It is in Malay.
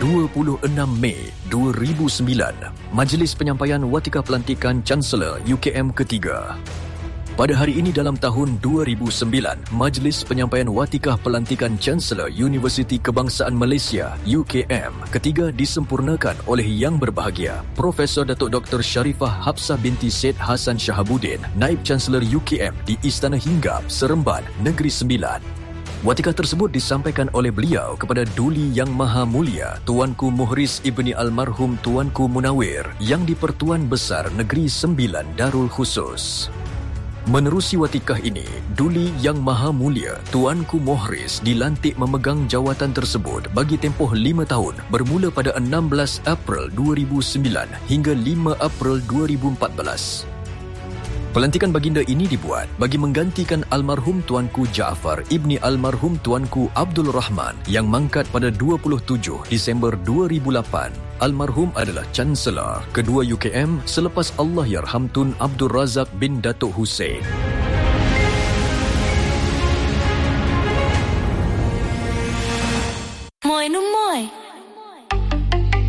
26 Mei 2009, Majlis Penyampaian Watikah Pelantikan Chancellor UKM ketiga. Pada hari ini dalam tahun 2009, Majlis Penyampaian Watikah Pelantikan Chancellor Universiti Kebangsaan Malaysia UKM ketiga disempurnakan oleh Yang Berbahagia Profesor Datuk Dr. Sharifah Hapsah binti Syed Hassan Shahabuddin, Naib Chancellor UKM di Istana Hinggap, Seremban, Negeri Sembilan. Watikah tersebut disampaikan oleh beliau kepada Duli Yang Maha Mulia Tuanku Muhriz Ibni Almarhum Tuanku Munawir yang di-Pertuan Besar Negeri Sembilan Darul Khusus. Menerusi watikah ini, Duli Yang Maha Mulia Tuanku Muhriz dilantik memegang jawatan tersebut bagi tempoh 5 tahun bermula pada 16 April 2009 hingga 5 April 2014. Pelantikan baginda ini dibuat bagi menggantikan almarhum Tuanku Jaafar Ibni Almarhum Tuanku Abdul Rahman yang mangkat pada 27 Disember 2008. Almarhum adalah Chancellor kedua UKM selepas Allahyarham Tun Abdul Razak bin Datuk Hussein. Moi no moi.